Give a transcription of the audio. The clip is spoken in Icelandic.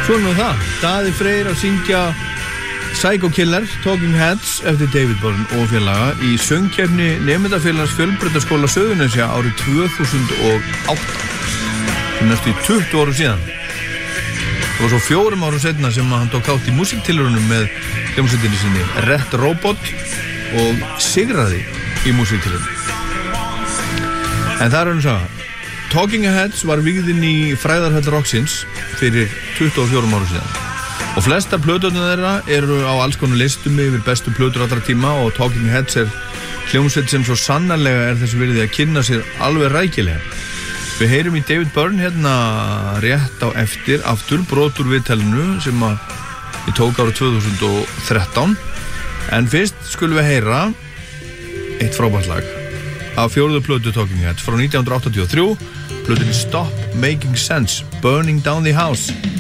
Svona það, Daði Freyr að syngja Psycho Killer, Talking Heads eftir David Byrne og félaga í söngkeppni Nemendafélags Fjölbrautaskóla Suðurnesja árið 2008. Næstu í 20 árum síðan. Það var svo 4 árum setna sem hann tók þátt í músíktilraunum með hljómsveitinni sinni Red Robot og sigraði í músíktilraunum. En það er hann að Talking Heads var vígðinn í fræðarhöll rocksins fyrir 24 árum síðan. Og flestar plöturnar þeirra eru á alls konar listum yfir bestu plötur allra tíma og Talking Heads er hljómsveit sem svo sannarlega er þess virði að kynna sér alveg rækilega. Við heyrum í David Byrne hérna rétt á eftir aftur brot úr viðtalinu sem ég tók árið 2013. En fyrst skulum við heyra eitt frábært lag af 4. plötu Talking Heads frá 1983, plötunni Stop Making Sense, Burning Down the House.